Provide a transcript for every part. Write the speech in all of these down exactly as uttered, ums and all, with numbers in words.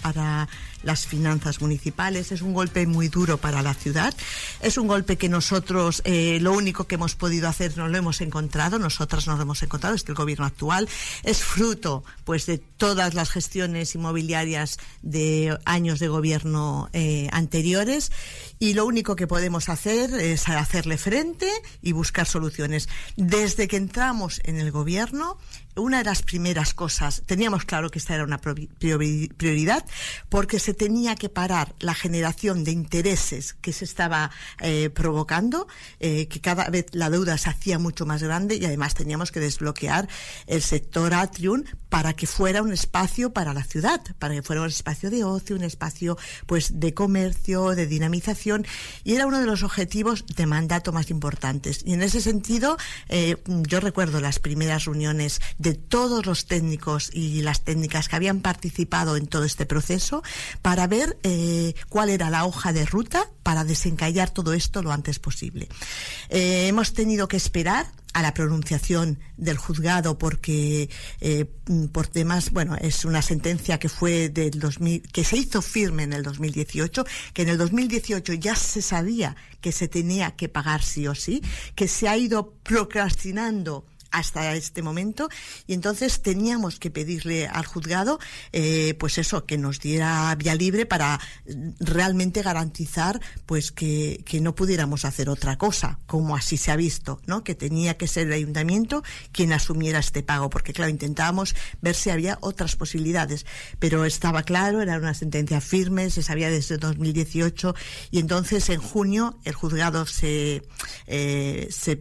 para las finanzas municipales, es un golpe muy duro para la ciudad, es un golpe que nosotros eh, lo único que hemos podido hacer no lo hemos encontrado, nosotras no lo hemos encontrado, es que el gobierno actual es fruto pues de todas las gestiones inmobiliarias de años de gobierno eh, anteriores, y lo único que podemos hacer es hacerle frente y buscar soluciones. Desde que entramos en el gobierno, una de las primeras cosas, teníamos claro que esta era una prioridad, porque se tenía que parar la generación de intereses que se estaba eh, provocando, eh, que cada vez la deuda se hacía mucho más grande, y además teníamos que desbloquear el sector Atrium para que fuera un espacio para la ciudad, para que fuera un espacio de ocio, un espacio pues de comercio, de dinamización, y era uno de los objetivos de mandato más importantes. Y en ese sentido, eh, yo recuerdo las primeras reuniones de todos los técnicos y las técnicas que habían participado en todo este proceso para ver eh, cuál era la hoja de ruta para desencallar todo esto lo antes posible. Eh, hemos tenido que esperar a la pronunciación del juzgado porque eh, por temas, bueno, es una sentencia que fue del dos mil, que se hizo firme en el dos mil dieciocho, que en el dos mil dieciocho ya se sabía que se tenía que pagar sí o sí, que se ha ido procrastinando hasta este momento, y entonces teníamos que pedirle al juzgado eh, pues eso, que nos diera vía libre para realmente garantizar pues que, que no pudiéramos hacer otra cosa, como así se ha visto, ¿no? Que tenía que ser el ayuntamiento quien asumiera este pago, porque claro, intentábamos ver si había otras posibilidades, pero estaba claro, era una sentencia firme, se sabía desde dos mil dieciocho, y entonces en junio el juzgado se, eh, se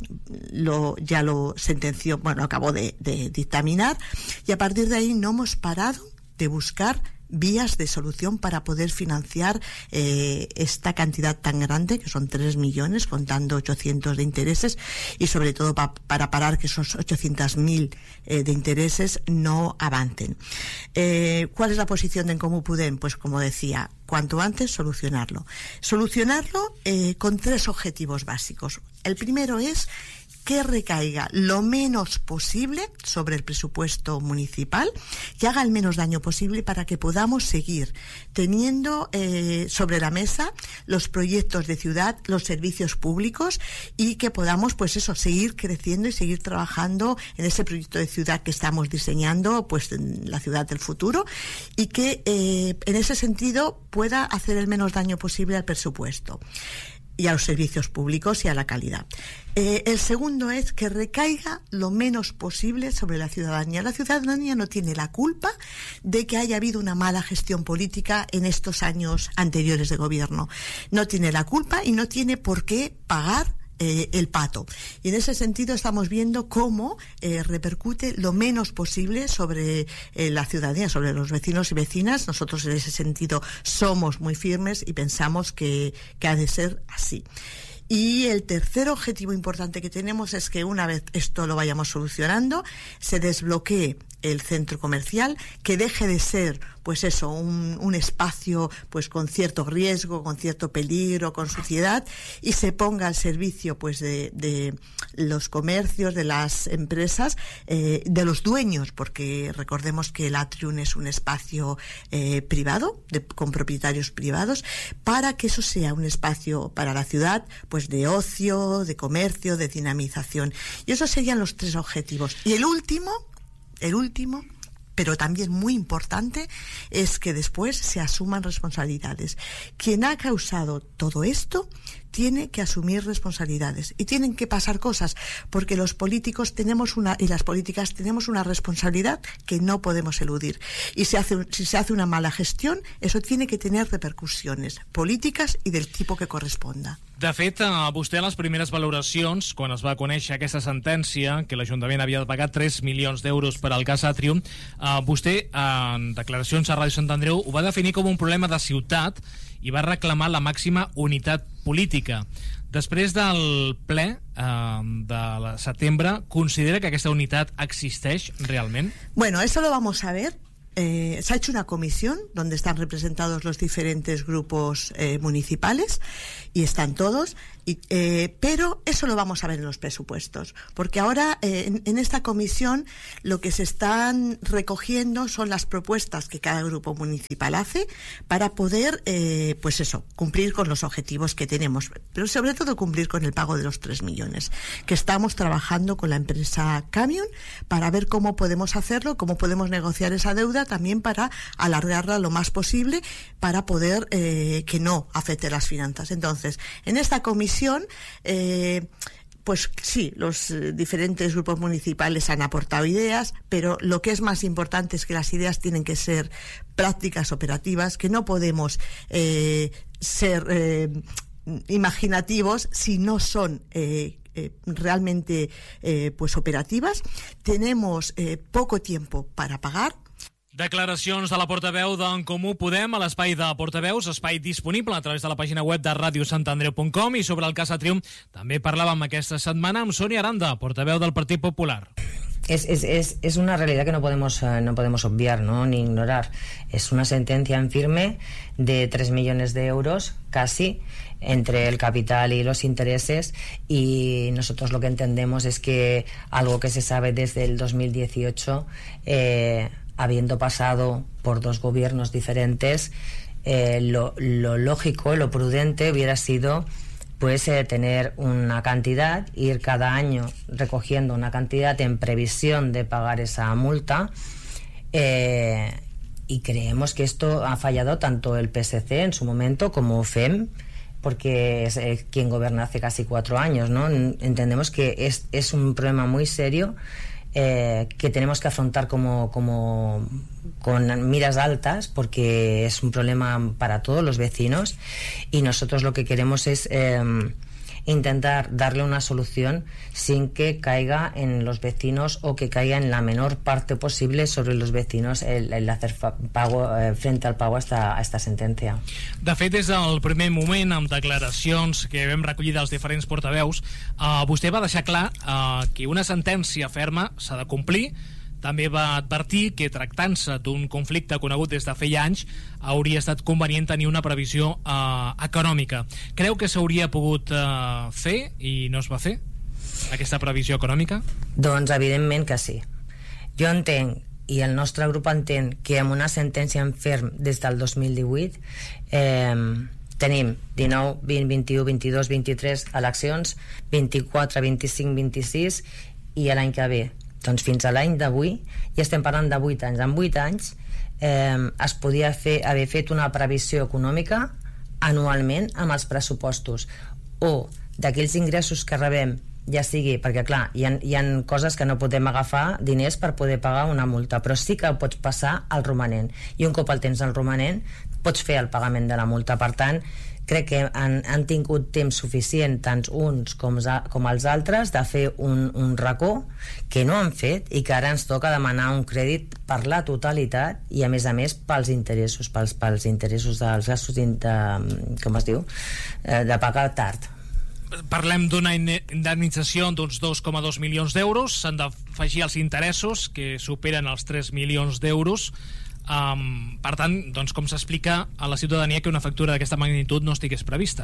lo ya lo sentenció, bueno, acabó de, de dictaminar, y a partir de ahí no hemos parado de buscar vías de solución para poder financiar eh, esta cantidad tan grande, que son tres millones, contando ochocientos de intereses, y sobre todo pa, para parar que esos ochocientos mil eh, de intereses no avancen. Eh, ¿Cuál es la posición de En Comú Podem? Pues como decía, cuanto antes solucionarlo. Solucionarlo eh, con tres objetivos básicos. El primero es que recaiga lo menos posible sobre el presupuesto municipal, que haga el menos daño posible para que podamos seguir teniendo eh, sobre la mesa los proyectos de ciudad, los servicios públicos, y que podamos, pues eso, seguir creciendo y seguir trabajando en ese proyecto de ciudad que estamos diseñando, pues en la ciudad del futuro, y que eh, en ese sentido pueda hacer el menos daño posible al presupuesto y a los servicios públicos y a la calidad. Eh, el segundo es que recaiga lo menos posible sobre la ciudadanía. La ciudadanía no tiene la culpa de que haya habido una mala gestión política en estos años anteriores de gobierno. No tiene la culpa y no tiene por qué pagar Eh, el pato. Y en ese sentido estamos viendo cómo eh, repercute lo menos posible sobre eh, la ciudadanía, sobre los vecinos y vecinas. Nosotros en ese sentido somos muy firmes y pensamos que, que ha de ser así. Y el tercer objetivo importante que tenemos es que una vez esto lo vayamos solucionando, se desbloquee el centro comercial, que deje de ser pues eso, un, un espacio pues con cierto riesgo, con cierto peligro, con suciedad, y se ponga al servicio pues de, de los comercios, de las empresas, eh, de los dueños, porque recordemos que el Atrium es un espacio eh, privado, de, con propietarios privados, para que eso sea un espacio para la ciudad pues de ocio, de comercio, de dinamización. Y esos serían los tres objetivos. Y el último, el último pero también muy importante, es que después se asuman responsabilidades. Quien ha causado todo esto tiene que asumir responsabilidades, y tienen que pasar cosas, porque los políticos tenemos una, y las políticas tenemos una responsabilidad que no podemos eludir, y si, hace, si se hace una mala gestión, eso tiene que tener repercussiones políticas i del tipus que corresponda. De fet, vostè a les primeres valoracions, quan es va conèixer aquesta sentència, que l'Ajuntament havia de pagar tres milions d'euros per al cas Atrium, eh, vostè, en declaracions a Ràdio Sant Andreu, ho va definir com un problema de ciutat i va reclamar la màxima unitat política. Després del ple eh, de setembre, considera que aquesta unitat existeix realment? Bueno, eso lo vamos a ver eh, se ha hecho una comisión donde están representados los diferentes grupos eh, municipales y están todos, y, eh, pero eso lo vamos a ver en los presupuestos, porque ahora eh, en, en esta comisión lo que se están recogiendo son las propuestas que cada grupo municipal hace para poder, eh, pues eso, cumplir con los objetivos que tenemos, pero sobre todo cumplir con el pago de los tres millones, que estamos trabajando con la empresa Camion para ver cómo podemos hacerlo, cómo podemos negociar esa deuda también para alargarla lo más posible para poder eh, que no afecte las finanzas. Entonces, en esta comisión, eh, pues sí, los eh, diferentes grupos municipales han aportado ideas, pero lo que es más importante es que las ideas tienen que ser prácticas, operativas, que no podemos eh, ser eh, imaginativos si no son eh, eh, realmente eh, pues operativas. Tenemos eh, poco tiempo para pagar. Declaracions de la portaveu d'En Comú Podem a l'espai de portaveus, espai disponible a través de la pàgina web de ràdio sant andreu punt com, i sobre el cas Atrium també parlàvem aquesta setmana amb Sònia Aranda, portaveu del Partit Popular. Es, es, es, es una realidad que no podemos, uh, no podemos obviar, ¿no? Ni ignorar. Es una sentencia en firme de tres millones de euros, casi, entre el capital y los intereses, y nosotros lo que entendemos es que algo que se sabe desde el dos mil dieciocho, eh, habiendo pasado por dos gobiernos diferentes, eh, lo, lo lógico, lo prudente hubiera sido pues eh, tener una cantidad, ir cada año recogiendo una cantidad en previsión de pagar esa multa, eh, y creemos que esto ha fallado tanto el P S C en su momento como F E M, porque es eh, quien gobierna hace casi cuatro años, ¿no? Entendemos que es, es un problema muy serio, Eh, que tenemos que afrontar como, como con miras altas, porque es un problema para todos los vecinos, y nosotros lo que queremos es eh, intentar darle una solución sin que caiga en los vecinos, o que caiga en la menor parte posible sobre los vecinos el, el hacer pago, eh, frente al pago a esta, a esta sentencia. De fet, des del primer moment, amb declaracions que vam recollir dels diferents portaveus, eh, vostè va deixar clar eh, que una sentència ferma s'ha de complir. També va advertir que, tractant-se d'un conflicte conegut des de feia anys, hauria estat convenient tenir una previsió eh, econòmica. Creu que s'hauria pogut eh, fer i no es va fer, aquesta previsió econòmica? Doncs evidentment que sí. Jo entenc, i el nostre grup entén, que amb una sentència en ferm des del dos mil divuit eh, tenim dinou, vint, vint-i-u, vint-i-dos, vint-i-tres eleccions, vint-i-quatre, vint-i-cinc, vint-i-sis, i l'any que ve, doncs fins a l'any d'avui, i estem parlant de vuit anys. En vuit anys eh, es podia fer, haver fet una previsió econòmica anualment amb els pressupostos, o d'aquells ingressos que rebem, ja sigui, perquè clar, hi ha, hi ha coses que no podem agafar diners per poder pagar una multa, però sí que pots passar al romanent, i un cop el tens al romanent pots fer el pagament de la multa. Per tant, crec que han, han tingut temps suficient, tant uns com, com els altres, de fer un, un racó que no han fet, i que ara ens toca demanar un crèdit per la totalitat, i a més a més pels interessos, pels, pels interessos dels gastos de, com es diu, de pagar tard. Parlem d'una indemnització d'uns dos coma dos milions d'euros, s'han d'afegir els interessos que superen els tres milions d'euros. Um, per tant, doncs, com s'explica a la ciutadania que una factura d'aquesta magnitud no estigués prevista?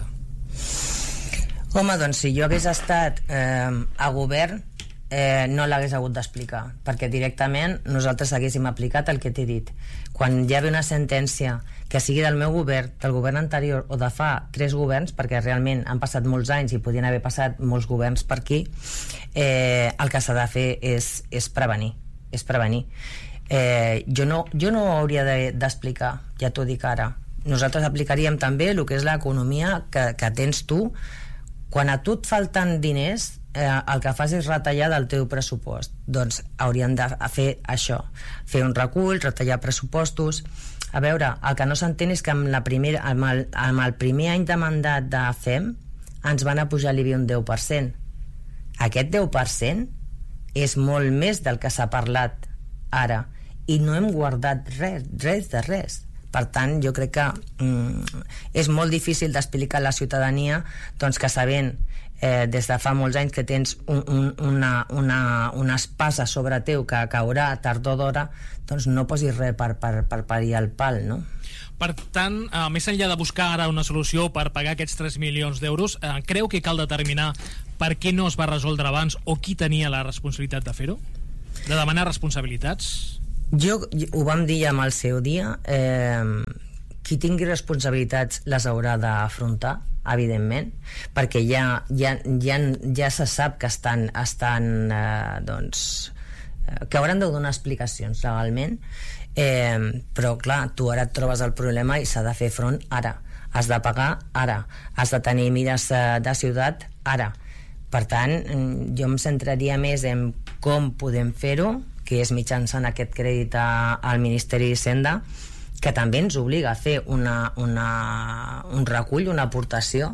Home, doncs si jo hagués estat eh, a govern, eh, no l'hagués hagut d'explicar, perquè directament nosaltres haguéssim aplicat el que t'he dit. Quan hi ha una sentència que sigui del meu govern, del govern anterior o de fa tres governs, perquè realment han passat molts anys i podien haver passat molts governs per aquí, eh, el que s'ha de fer és, és prevenir, és prevenir. Eh, jo, no, jo no ho hauria d'explicar, ja t'ho dic ara. Nosaltres aplicaríem també el que és l'economia que, que tens tu. Quan a tu et falten diners, eh, el que fas és retallar del teu pressupost. Doncs hauríem de fer això, fer un recull, retallar pressupostos. A veure, el que no s'entén és que amb, la primera, amb, el, amb el primer any de mandat de F E M ens van a pujar l'I B I un deu per cent. Aquest deu per cent és molt més del que s'ha parlat ara, i no hem guardat res, res de res. Per tant, jo crec que mm, és molt difícil d'explicar a la ciutadania doncs, que sabent eh, des de fa molts anys que tens un, un, una, una, una espasa sobre teu que caurà tard o d'hora, doncs no posis res per, per, per parir el pal, no? Per tant, eh, més enllà de buscar ara una solució per pagar aquests tres milions d'euros, eh, creu que cal determinar per què no es va resoldre abans o qui tenia la responsabilitat de fer-ho? De demanar responsabilitats? Jo, ho vam dir ja amb el seu dia, eh, qui tingui responsabilitats les haurà d'afrontar, evidentment, perquè ja, ja, ja, ja se sap que estan, estan eh, doncs, que hauran de donar explicacions legalment, eh, però clar, tu ara et trobes el problema i s'ha de fer front ara, has de pagar ara, has de tenir mires de ciutat ara. Per tant, jo em centraria més en com podem fer-ho, que és mitjançant aquest crèdit al Ministeri d'Hisenda, que també ens obliga a fer una, una, un recull, una aportació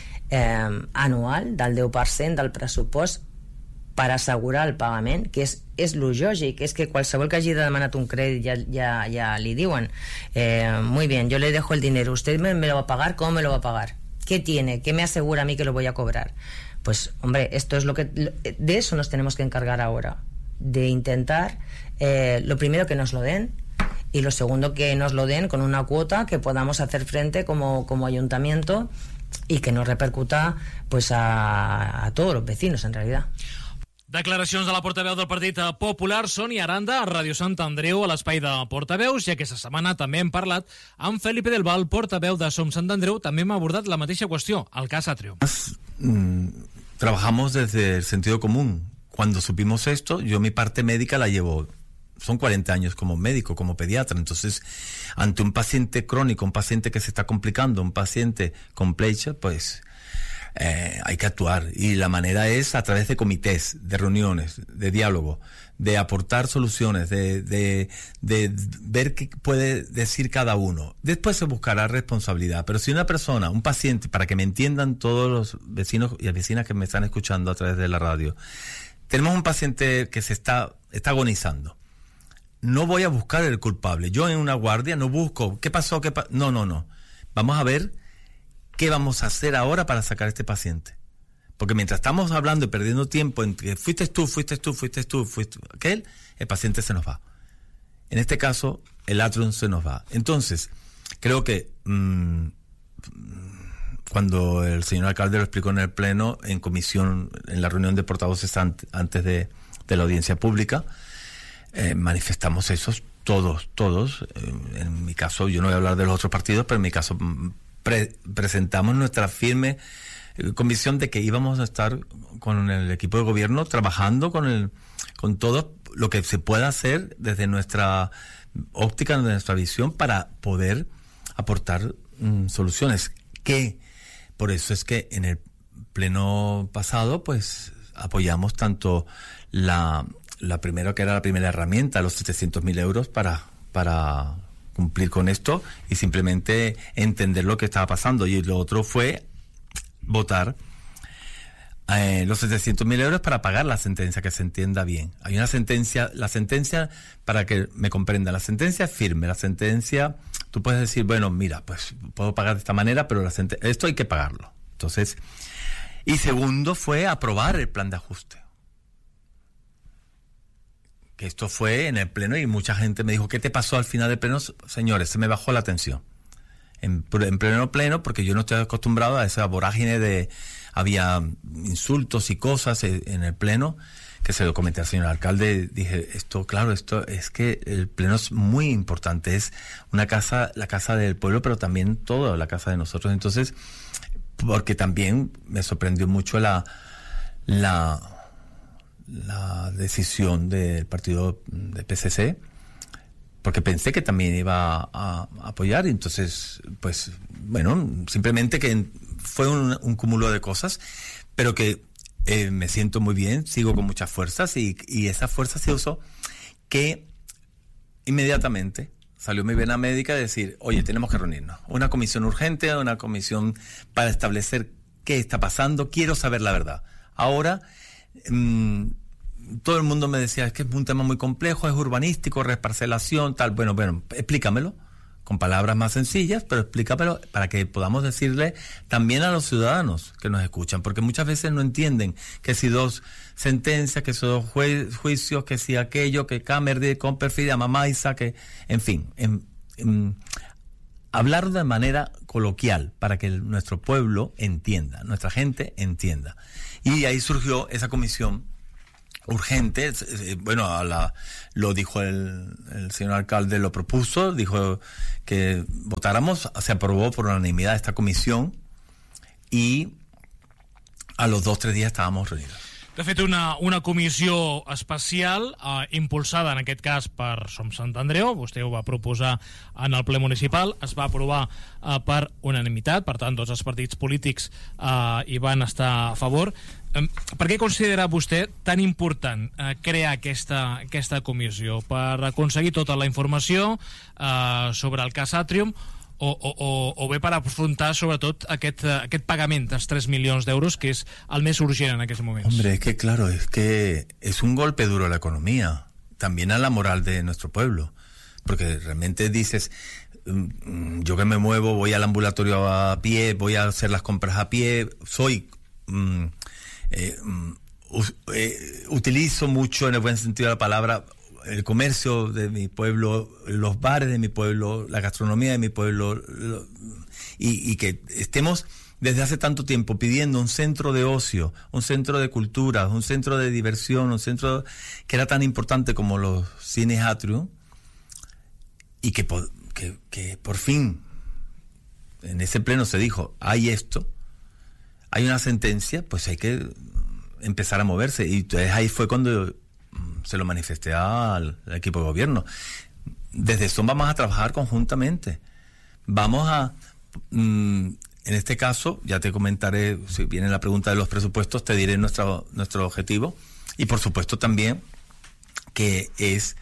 eh, anual del deu per cent del pressupost per assegurar el pagament, que és, és lo lògic, és que qualsevol que hagi demanat un crèdit ja, ja, ja li diuen eh, muy bien, yo le dejo el dinero, usted me, me lo va a pagar, ¿cómo me lo va a pagar? ¿Qué tiene? ¿Qué me asegura a mí que lo voy a cobrar? Pues, hombre, esto es lo que... De eso nos tenemos que encargar ahora, de intentar, eh, lo primero que nos lo den, y lo segundo que nos lo den con una cuota que podamos hacer frente como, como ayuntamiento y que no repercuta pues a, a todos los vecinos en realidad. Declaracions de la portaveu del Partit Popular, Sònia Aranda, a Ràdio Sant Andreu, a l'espai de portaveus, i aquesta setmana també hem parlat amb Felipe del Val, portaveu de Som Sant Andreu. També hem abordat la mateixa qüestió, el cas Atrium. Mm, trabajamos desde el sentido común. Cuando supimos esto, yo mi parte médica la llevo, son cuarenta años como médico, como pediatra, entonces ante un paciente crónico, un paciente que se está complicando, un paciente con plecha, pues eh, hay que actuar, y la manera es a través de comités, de reuniones, de diálogo, de aportar soluciones, de, de, de ver qué puede decir cada uno. Después se buscará responsabilidad, pero si una persona, un paciente, para que me entiendan todos los vecinos y vecinas que me están escuchando a través de la radio, tenemos un paciente que se está, está agonizando. No voy a buscar el culpable. Yo en una guardia no busco qué pasó, qué pa no, no, no. Vamos a ver qué vamos a hacer ahora para sacar a este paciente. Porque mientras estamos hablando y perdiendo tiempo en que fuiste tú, fuiste tú, fuiste tú, fuiste tú, aquel, el paciente se nos va. En este caso, el Atrium se nos va. Entonces, creo que mmm, cuando el señor alcalde lo explicó en el pleno, en comisión, en la reunión de portavoces antes de, de la audiencia pública, eh, manifestamos eso todos, todos. Eh, en mi caso, yo no voy a hablar de los otros partidos, pero en mi caso pre presentamos nuestra firme eh, convicción de que íbamos a estar con el equipo de gobierno trabajando con, el, con todo lo que se pueda hacer desde nuestra óptica, desde nuestra visión, para poder aportar mm, soluciones. Que por eso es que en el pleno pasado pues apoyamos tanto la, la primera, que era la primera herramienta, los setecientos mil euros para, para cumplir con esto y simplemente entender lo que estaba pasando, y lo otro fue votar eh, los setecientos mil euros para pagar la sentencia, que se entienda bien. Hay una sentencia, la sentencia, para que me comprenda, la sentencia es firme, la sentencia, tú puedes decir, bueno, mira, pues puedo pagar de esta manera, pero la esto hay que pagarlo. Entonces, y segundo fue aprobar el plan de ajuste. Que esto fue en el pleno y mucha gente me dijo, ¿qué te pasó al final del pleno? Señores, se me bajó la tensión. En, en pleno pleno, porque yo no estoy acostumbrado a esa vorágine de... Había insultos y cosas en el pleno, que se lo comenté al señor alcalde. Dije, esto, claro, esto es que el pleno es muy importante. Es una casa, la casa del pueblo, pero también toda la casa de nosotros. Entonces, porque también me sorprendió mucho la... la la decisión del partido de P S C, porque pensé que también iba a, a apoyar, y entonces, pues, bueno, simplemente que fue un, un cúmulo de cosas, pero que eh, me siento muy bien, sigo con muchas fuerzas, y, y esa fuerza se usó, que inmediatamente salió mi vena médica de decir, oye, tenemos que reunirnos, una comisión urgente, una comisión para establecer qué está pasando, quiero saber la verdad. Ahora, mmm, todo el mundo me decía, es que es un tema muy complejo, es urbanístico, reparcelación, tal. Bueno, bueno, explícamelo. con palabras más sencillas, pero explícamelo para que podamos decirle también a los ciudadanos que nos escuchan, porque muchas veces no entienden que si dos sentencias, que si dos jue- juicios, que si aquello, que Camerdi, con perfidia, Mamaiza, que, en fin, en, en, hablar de manera coloquial para que el, nuestro pueblo entienda, nuestra gente entienda. Y ahí surgió esa comisión urgente, bueno, a la, lo dijo el, el señor alcalde, lo propuso, dijo que votáramos, se aprobó por unanimidad esta comisión y a los dos, tres días estábamos reunidos. De fet, una, una comissió especial eh, impulsada, en aquest cas, per Som Sant Andreu. Vostè ho va proposar en el ple municipal, es va aprovar eh, per unanimitat, per tant, tots els partits polítics eh, hi van estar a favor. Eh, per què considera vostè tan important eh, crear aquesta, aquesta comissió? Per aconseguir tota la informació eh, sobre el cas Atrium, O, o, o, o bé per afrontar sobretot aquest, aquest pagament dels tres milions d'euros, que és el més urgent en aquests moments? Hombre, es que claro, es que es un golpe duro a la economía, también a la moral de nuestro pueblo, porque realmente dices, yo que me muevo, voy al ambulatorio a pie, voy a hacer las compras a pie, soy mm, eh, eh, utilizo mucho, en el buen sentido de la palabra, el comercio de mi pueblo, los bares de mi pueblo, la gastronomía de mi pueblo, lo, y, y que estemos desde hace tanto tiempo pidiendo un centro de ocio, un centro de cultura, un centro de diversión, un centro que era tan importante como los cines Atrium, y que, que, que por fin en ese pleno se dijo, hay esto, hay una sentencia, pues hay que empezar a moverse, y entonces ahí fue cuando se lo manifesté al, al equipo de gobierno. Desde eso vamos a trabajar conjuntamente. Vamos a, mmm, en este caso, ya te comentaré, si viene la pregunta de los presupuestos, te diré nuestro, nuestro objetivo. Y por supuesto también que es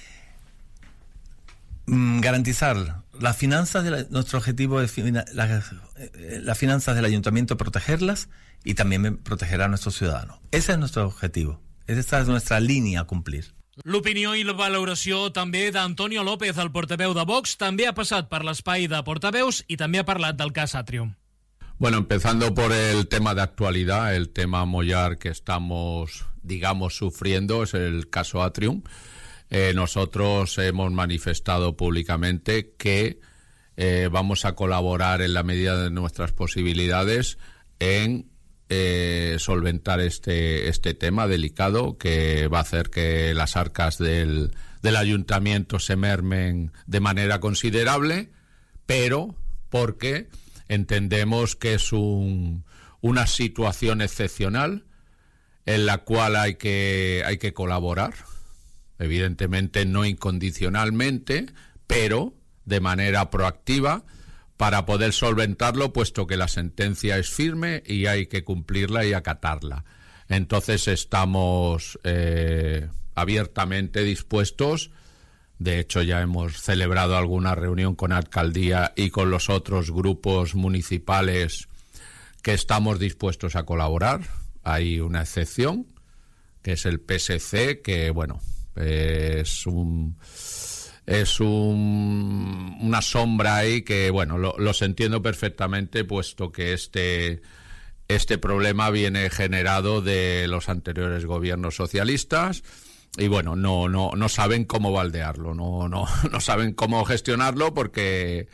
mmm, garantizar las finanzas, de la, nuestro objetivo es fina, las, eh, las finanzas del ayuntamiento, protegerlas y también proteger a nuestros ciudadanos. Ese es nuestro objetivo. Esta és nostra línia a complir. L'opinió i la valoració també d'Antonio López, el portaveu de Vox, també ha passat per l'espai de portaveus i també ha parlat del cas Atrium. Bueno, empezando por el tema de actualidad, el tema mollar que estamos, digamos, sufriendo es el caso Atrium. Eh, nosotros hemos manifestado públicamente que eh, vamos a colaborar en la medida de nuestras posibilidades en Eh, solventar este este tema delicado que va a hacer que las arcas del, del ayuntamiento se mermen de manera considerable, pero porque entendemos que es un, una situación excepcional en la cual hay que, hay que colaborar, evidentemente no incondicionalmente, pero de manera proactiva, para poder solventarlo, puesto que la sentencia es firme y hay que cumplirla y acatarla. Entonces estamos eh, abiertamente dispuestos. De hecho, ya hemos celebrado alguna reunión con alcaldía y con los otros grupos municipales que estamos dispuestos a colaborar. Hay una excepción, que es el P S C, que, bueno, eh, es un... Es un, una sombra ahí que, bueno, lo, los entiendo perfectamente, puesto que este, este problema viene generado de los anteriores gobiernos socialistas y, bueno, no, no, no saben cómo baldearlo, no, no, no saben cómo gestionarlo, porque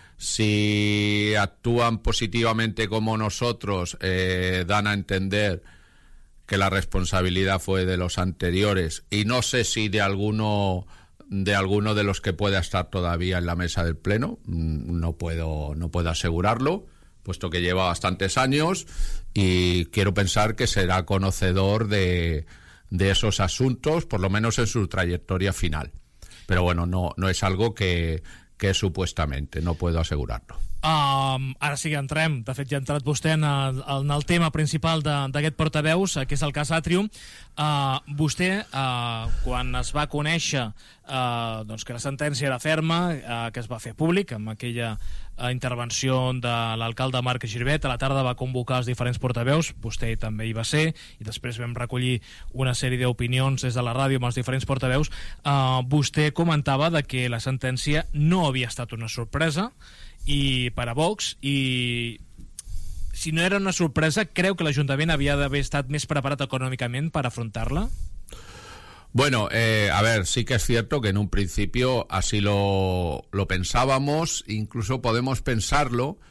si actúan positivamente como nosotros, eh, dan a entender que la responsabilidad fue de los anteriores, y no sé si de alguno... de alguno de los que pueda estar todavía en la mesa del Pleno, no puedo, no puedo asegurarlo, puesto que lleva bastantes años y quiero pensar que será conocedor de, de esos asuntos, por lo menos en su trayectoria final. Pero bueno, no, no es algo que, que supuestamente, no puedo asegurarlo. Um, ara sí que entrem, de fet ja ha entrat vostè en el, en el tema principal d'aquest portaveus, que és el cas Atrium. Uh, vostè, uh, quan es va conèixer uh, doncs que la sentència era ferma, uh, que es va fer públic amb aquella uh, intervenció de l'alcalde Marc Girvet, a la tarda va convocar els diferents portaveus, vostè també hi va ser, i després vam recollir una sèrie d'opinions des de la ràdio amb els diferents portaveus. Uh, vostè comentava de que la sentència no havia estat una sorpresa i per a Vox, i si no era una sorpresa, creu que l'Ajuntament havia d'haver estat més preparat econòmicament per afrontar-la? Bueno, eh, a ver, sí que es cierto que en un principio así lo, lo pensábamos, incluso podemos pensarlo,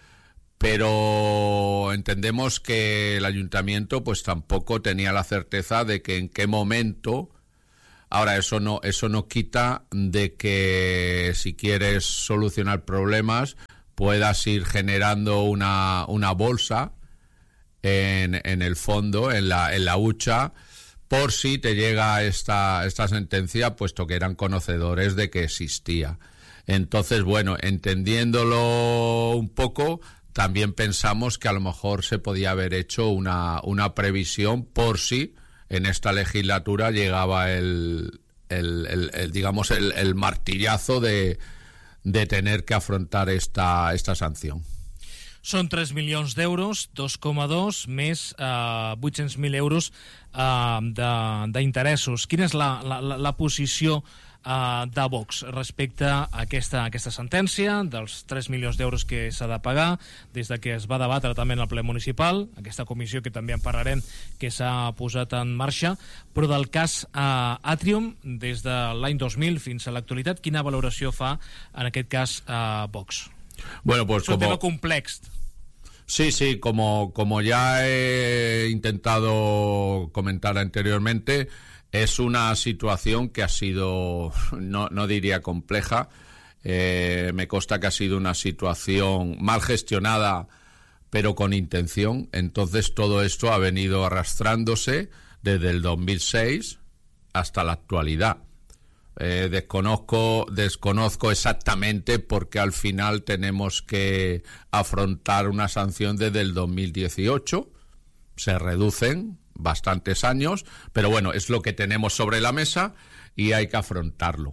pero entendemos que el Ayuntamiento pues tampoco tenía la certeza de que en qué momento. Ahora, eso no, eso no quita de que si quieres solucionar problemas puedas ir generando una, una bolsa en, en el fondo, en la, en la hucha, por si te llega esta, esta sentencia, puesto que eran conocedores de que existía. Entonces, bueno, entendiéndolo un poco, también pensamos que a lo mejor se podía haber hecho una, una previsión por si en esta legislatura llegaba el, el, el, el digamos, el, el martillazo de, de tener que afrontar esta, esta sanción. Són tres milions d'euros, dos coma dos, més eh, vuit-cents mil euros eh, d'interessos. Quina és la, la, la posició eh, de Vox respecte a aquesta, a aquesta sentència dels tres milions d'euros que s'ha de pagar des de que es va debatre també en el ple municipal, aquesta comissió que també en parlarem que s'ha posat en marxa, però del cas eh, Atrium des de l'any dos mil fins a l'actualitat, quina valoració fa en aquest cas eh, Vox? Bueno, pues es un como... tema complex. Sí, sí, como, como ya he intentado comentar anteriormente, es una situación que ha sido, no, no diría compleja, eh, me consta que ha sido una situación mal gestionada, pero con intención. Entonces todo esto ha venido arrastrándose desde el dos mil seis hasta la actualidad. Eh, desconozco, desconozco exactamente porque al final tenemos que afrontar una sanción desde el dos mil dieciocho. Se reducen bastantes años, pero bueno, es lo que tenemos sobre la mesa y hay que afrontarlo.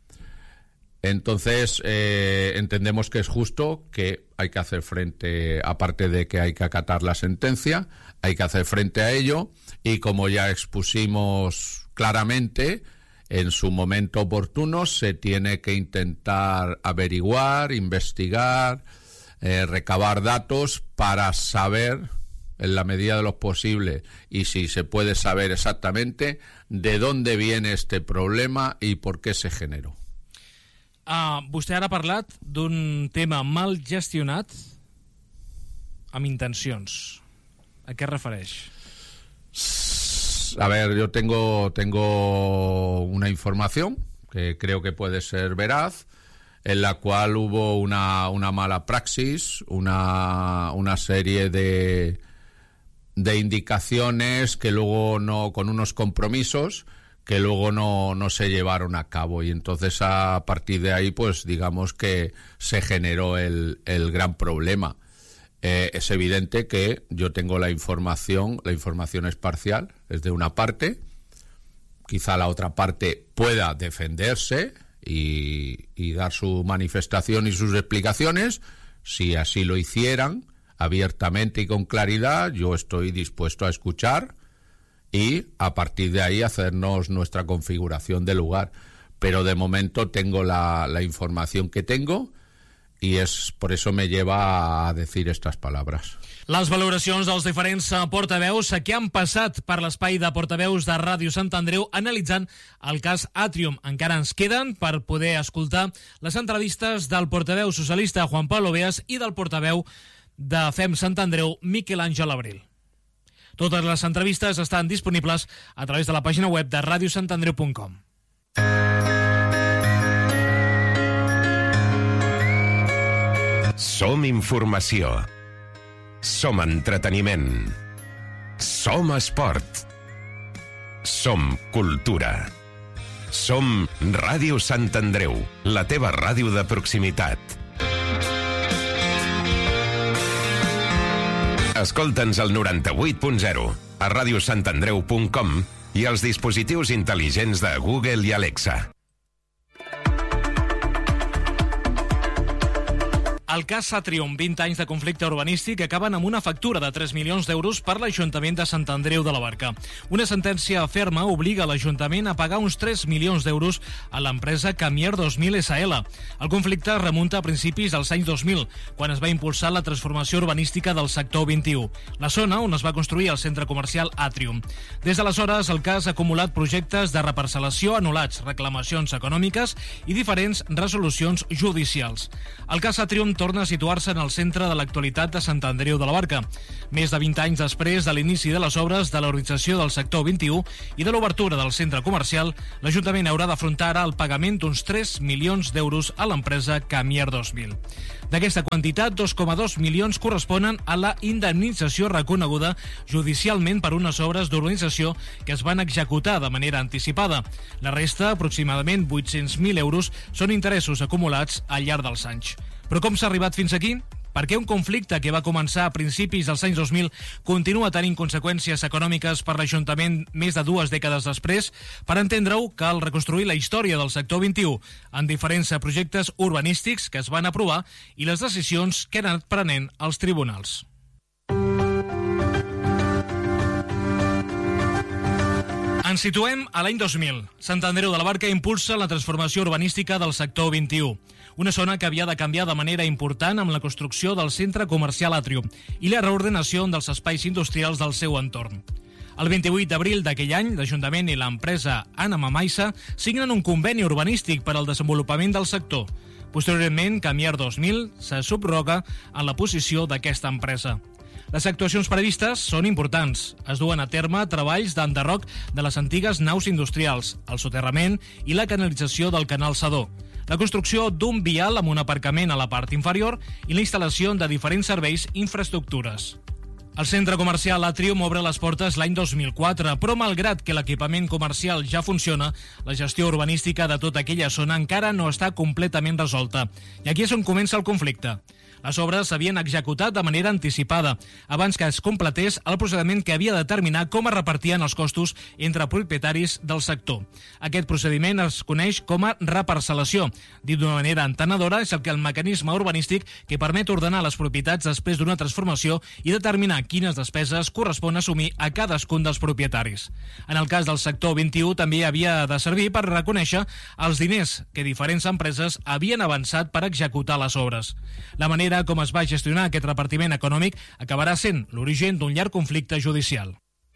Entonces, eh, entendemos que es justo, que hay que hacer frente, aparte de que hay que acatar la sentencia, hay que hacer frente a ello, y como ya expusimos claramente, en su momento oportuno se tiene que intentar averiguar, investigar, eh, recabar datos para saber, en la medida de lo posible, y si se puede saber exactamente, de dónde viene este problema y por qué se generó. Uh, vostè ara ha parlat d'un tema mal gestionat amb intencions. A què es refereix? A ver, yo tengo, tengo una información que creo que puede ser veraz, en la cual hubo una, una mala praxis, una, una serie de, de indicaciones que luego no, con unos compromisos que luego no, no se llevaron a cabo, y entonces a partir de ahí pues digamos que se generó el, el gran problema. Eh, es evidente que yo tengo la información, la información es parcial, es de una parte, quizá la otra parte pueda defenderse y, y dar su manifestación y sus explicaciones. Si así lo hicieran abiertamente y con claridad, yo estoy dispuesto a escuchar y a partir de ahí hacernos nuestra configuración de lugar. Pero de momento tengo la, la información que tengo, i és, per això me lleva a decir estas palabras. Les valoracions dels diferents portaveus que han passat per l'espai de portaveus de Ràdio Sant Andreu analitzant el cas Atrium. Encara ens queden per poder escoltar les entrevistes del portaveu socialista Juan Pablo Beas i del portaveu de Fem Sant Andreu, Miquel Àngel Abril. Totes les entrevistes estan disponibles a través de la pàgina web de ràdio sant andreu punt com. Som informació. Som entreteniment. Som esport. Som cultura. Som Ràdio Sant Andreu, la teva ràdio de proximitat. Escolta'ns al noranta-vuit punt zero, a radiosantandreu punt com i als dispositius intel·ligents de Google i Alexa. El cas Satrium, vint anys de conflicte urbanístic, acaben amb una factura de tres milions d'euros per l'Ajuntament de Sant Andreu de la Barca. Una sentència ferma obliga l'Ajuntament a pagar uns tres milions d'euros a l'empresa Camier dos mil essa ele. El conflicte remunta a principis dels anys dos mil, quan es va impulsar la transformació urbanística del sector vint-i-u, la zona on es va construir el centre comercial Atrium. Des d'aleshores, el cas ha acumulat projectes de reparcel·lació anul·lats, reclamacions econòmiques i diferents resolucions judicials. El cas Atrium torna a situar-se en el centre de l'actualitat de Sant Andreu de la Barca. Més de vint anys després de l'inici de les obres de l'organització del sector vint-i-u i de l'obertura del centre comercial, l'Ajuntament haurà d'afrontar ara el pagament d'uns tres milions d'euros a l'empresa Camier dos mil. D'aquesta quantitat, dos coma dos milions corresponen a la indemnització reconeguda judicialment per unes obres d'urbanització que es van executar de manera anticipada. La resta, aproximadament vuit-cents mil euros, són interessos acumulats al llarg dels anys. Però com s'ha arribat fins aquí? Per què un conflicte que va començar a principis dels anys dos mil continua tenint conseqüències econòmiques per l'Ajuntament més de dues dècades després? Per entendre-ho, cal reconstruir la història del sector vint-i-u en diferents projectes urbanístics que es van aprovar i les decisions que han anat prenent els tribunals. Ens situem a l'any dos mil. Sant Andreu de la Barca impulsa la transformació urbanística del sector vint-i-u, una zona que havia de canviar de manera important amb la construcció del centre comercial Atrium i la reordenació dels espais industrials del seu entorn. El vint-i-vuit d'abril d'aquell any, l'Ajuntament i l'empresa Ana Mamaissa signen un conveni urbanístic per al desenvolupament del sector. Posteriorment, Camier dos mil se subroga en la posició d'aquesta empresa. Les actuacions previstes són importants. Es duen a terme treballs d'enderroc de les antigues naus industrials, el soterrament i la canalització del canal Sedó, la construcció d'un vial amb un aparcament a la part inferior i la instal·lació de diferents serveis i infraestructures. El centre comercial Atrium obre les portes l'any dos mil quatre, però malgrat que l'equipament comercial ja funciona, la gestió urbanística de tota aquella zona encara no està completament resolta. I aquí és on comença el conflicte. Les obres s'havien executat de manera anticipada, abans que es completés el procediment que havia de determinar com es repartien els costos entre propietaris del sector. Aquest procediment es coneix com a reparcel·lació. Dit d'una manera entenedora, és el que el mecanisme urbanístic que permet ordenar les propietats després d'una transformació i determinar quines despeses correspon assumir a cadascun dels propietaris. En el cas del sector vint-i-u també havia de servir per reconèixer els diners que diferents empreses havien avançat per executar les obres. La manera com es va gestionar aquest repartiment econòmic acabarà sent l'origen d'un llarg conflicte judicial.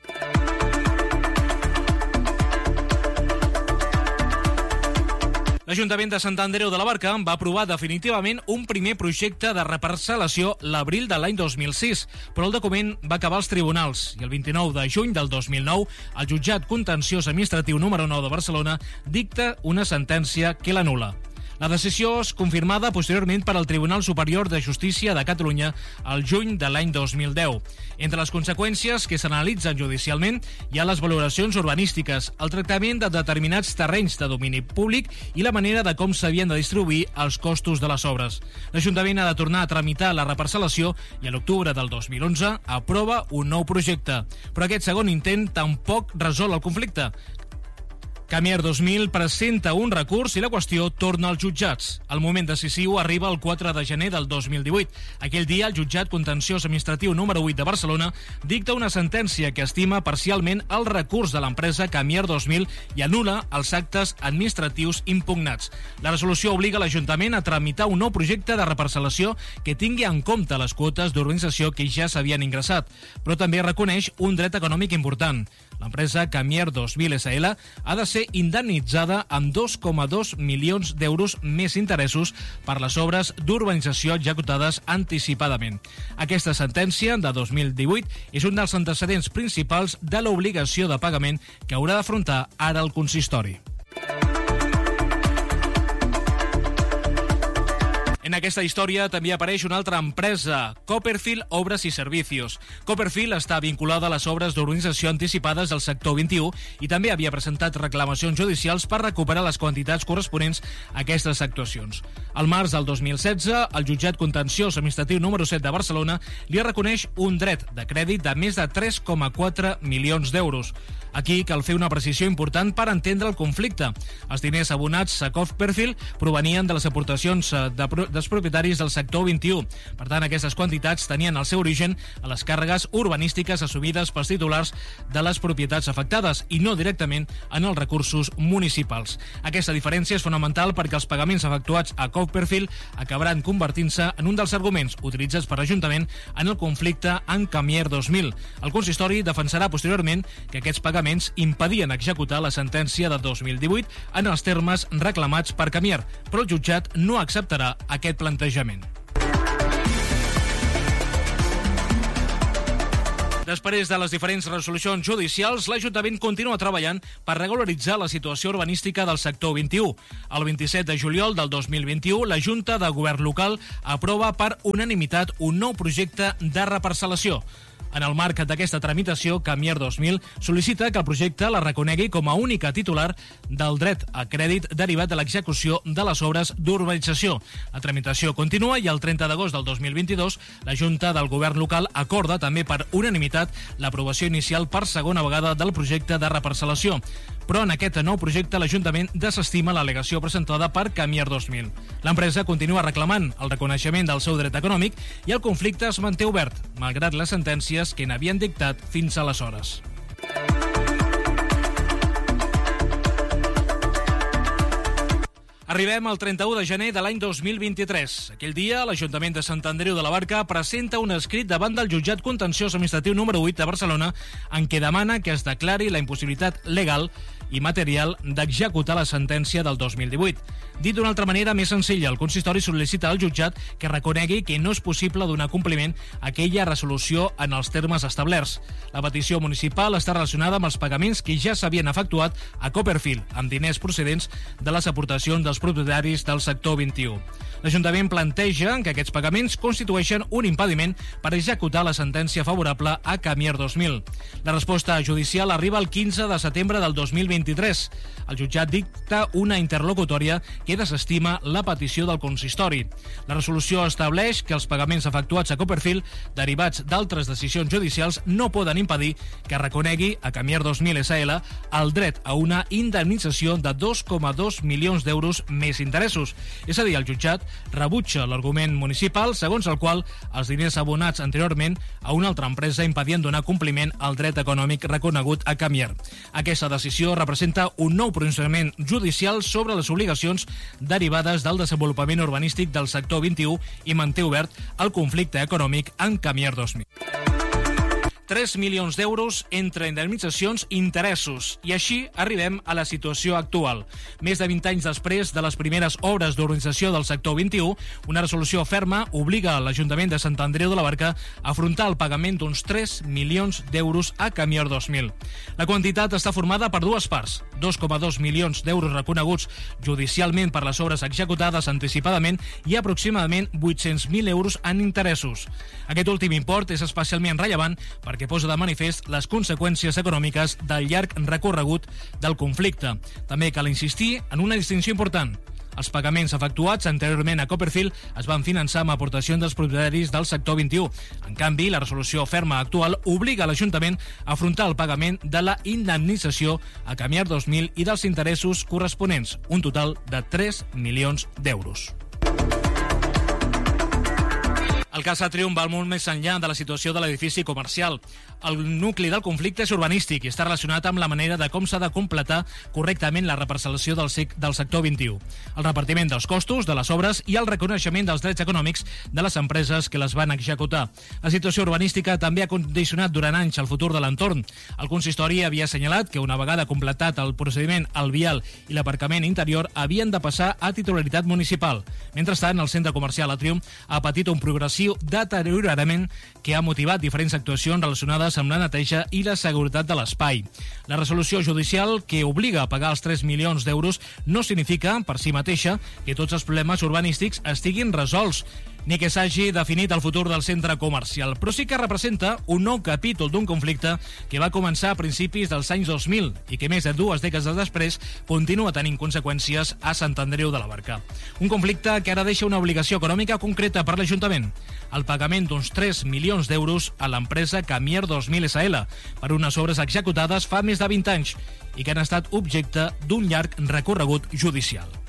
L'Ajuntament de Sant Andreu de la Barca va aprovar definitivament un primer projecte de reparcel·lació l'abril de l'any dos mil sis, però el document va acabar als tribunals i el vint-i-nou de juny del dos mil nou el jutjat contenciós administratiu número nou de Barcelona dicta una sentència que l'anul·la. La decisió és confirmada posteriorment per al Tribunal Superior de Justícia de Catalunya al juny de l'any dos mil deu. Entre les conseqüències que s'analitzen judicialment hi ha les valoracions urbanístiques, el tractament de determinats terrenys de domini públic i la manera de com s'havien de distribuir els costos de les obres. L'Ajuntament ha de tornar a tramitar la reparcel·lació i a l'octubre del dos mil onze aprova un nou projecte. Però aquest segon intent tampoc resol el conflicte. Camier dos mil presenta un recurs i la qüestió torna als jutjats. El moment decisiu arriba el quatre de gener del dos mil divuit. Aquell dia, el jutjat contenciós administratiu número vuit de Barcelona dicta una sentència que estima parcialment el recurs de l'empresa Camier dos mil i anul·la els actes administratius impugnats. La resolució obliga l'Ajuntament a tramitar un nou projecte de reparcel·lació que tingui en compte les quotes d'urbanització que ja s'havien ingressat, però també reconeix un dret econòmic important. L'empresa Camier dos mil essa ele ha de ser indemnitzada amb dos coma dos milions d'euros més interessos per les obres d'urbanització executades anticipadament. Aquesta sentència de dos mil divuit és un dels antecedents principals de l'obligació de pagament que haurà d'afrontar ara el consistori. En En aquesta història també apareix una altra empresa, Copperfield Obras i Servicios. Copperfield està vinculada a les obres d'urbanització anticipades del sector vint-i-u i també havia presentat reclamacions judicials per recuperar les quantitats corresponents a aquestes actuacions. Al març del dos mil setze, el jutjat contenciós administratiu número set de Barcelona li reconeix un dret de crèdit de més de tres coma quatre milions d'euros. Aquí cal fer una precisió important per entendre el conflicte. Els diners abonats a Copperfield provenien de les aportacions de, dels propietaris del sector vint-i-u. Per tant, aquestes quantitats tenien el seu origen a les càrregues urbanístiques assumides pels titulars de les propietats afectades i no directament en els recursos municipals. Aquesta diferència és fonamental perquè els pagaments efectuats a Copperfield acabaran convertint-se en un dels arguments utilitzats per l'Ajuntament en el conflicte amb Camier dos mil. El consistori defensarà posteriorment que aquests pagaments impedien executar la sentència de dos mil divuit en els termes reclamats per Camier, però el jutjat no acceptarà aquest plantejament. Després de les diferents resolucions judicials, l'Ajuntament continua treballant per regularitzar la situació urbanística del sector vint-i-u. El vint-i-set de juliol del dos mil vint-i-u, la Junta de Govern local aprova per unanimitat un nou projecte de reparcel·lació. En el marc d'aquesta tramitació, Camier dos mil sol·licita que el projecte la reconegui com a única titular del dret a crèdit derivat de l'execució de les obres d'urbanització. La tramitació continua i el trenta d'agost del dos mil vint-i-dos la Junta del Govern local acorda també per unanimitat l'aprovació inicial per segona vegada del projecte de reparcel·lació. Però en aquest nou projecte l'Ajuntament desestima l'al·legació presentada per Camier dos mil. L'empresa continua reclamant el reconeixement del seu dret econòmic i el conflicte es manté obert, malgrat les sentències que n'havien dictat fins aleshores. Arribem al trenta-u de gener de l'any dos mil vint-i-tres. Aquell dia, l'Ajuntament de Sant Andreu de la Barca presenta un escrit davant del jutjat contenciós administratiu número vuit de Barcelona en què demana que es declari la impossibilitat legal i material d'executar la sentència del dos mil divuit. Dit d'una altra manera més senzilla, el consistori sol·licita al jutjat que reconegui que no és possible donar compliment a aquella resolució en els termes establerts. La petició municipal està relacionada amb els pagaments que ja s'havien efectuat a Copperfield, amb diners procedents de les aportacions dels propietaris del sector vint-i-u. L'Ajuntament planteja que aquests pagaments constitueixen un impediment per executar la sentència favorable a Camier dos mil. La resposta judicial arriba el quinze de setembre del dos mil vint-i-tres. El jutjat dicta una interlocutòria que desestima la petició del consistori. La resolució estableix que els pagaments efectuats a Copperfield, derivats d'altres decisions judicials, no poden impedir que reconegui a Camier dos mil S L el dret a una indemnització de dos coma dos milions d'euros més interessos. És a dir, el jutjat rebutja l'argument municipal segons el qual els diners abonats anteriorment a una altra empresa impedien donar compliment al dret econòmic reconegut a Camier. Aquesta decisió representa un nou pronunciament judicial sobre les obligacions derivades del desenvolupament urbanístic del sector vint-i-u i manté obert el conflicte econòmic amb Camier dos mil. tres milions d'euros entre indemnitzacions i interessos. I així arribem a la situació actual. Més de vint anys després de les primeres obres d'urbanització del sector vint-i-u, una resolució ferma obliga l'Ajuntament de Sant Andreu de la Barca a afrontar el pagament d'uns tres milions d'euros a Camier dos mil. La quantitat està formada per dues parts, dos coma dos milions d'euros reconeguts judicialment per les obres executades anticipadament i aproximadament vuit-cents mil euros en interessos. Aquest últim import és especialment rellevant perquè posa de manifest les conseqüències econòmiques del llarg recorregut del conflicte. També cal insistir en una distinció important. Els pagaments efectuats anteriorment a Copperfield es van finançar amb aportacions dels propietaris del sector vint-i-u. En canvi, la resolució ferma actual obliga l'Ajuntament a afrontar el pagament de la indemnització a Camier dos mil i dels interessos corresponents, un total de tres milions d'euros. El cas Atrium va molt més enllà de la situació de l'edifici comercial. El nucli del conflicte és urbanístic i està relacionat amb la manera de com s'ha de completar correctament la reparcel·lació del, del sector vint-i-u, el repartiment dels costos de les obres i el reconeixement dels drets econòmics de les empreses que les van executar. La situació urbanística també ha condicionat durant anys el futur de l'entorn. El consistori havia assenyalat que una vegada completat el procediment al vial i l'aparcament interior havien de passar a titularitat municipal. Mentrestant, el centre comercial Atrium ha patit un progressiu progressiu deteriorament que ha motivat diferents actuacions relacionades amb la neteja i la seguretat de l'espai. La resolució judicial que obliga a pagar els tres milions d'euros no significa, per si mateixa, que tots els problemes urbanístics estiguin resolts, ni que s'hagi definit el futur del centre comercial, però sí que representa un nou capítol d'un conflicte que va començar a principis dels anys dos mil i que més de dues dècades després continua tenint conseqüències a Sant Andreu de la Barca. Un conflicte que ara deixa una obligació econòmica concreta per l'Ajuntament, el pagament d'uns tres milions d'euros a l'empresa Camier dos mil S L per unes obres executades fa més de vint anys i que han estat objecte d'un llarg recorregut judicial.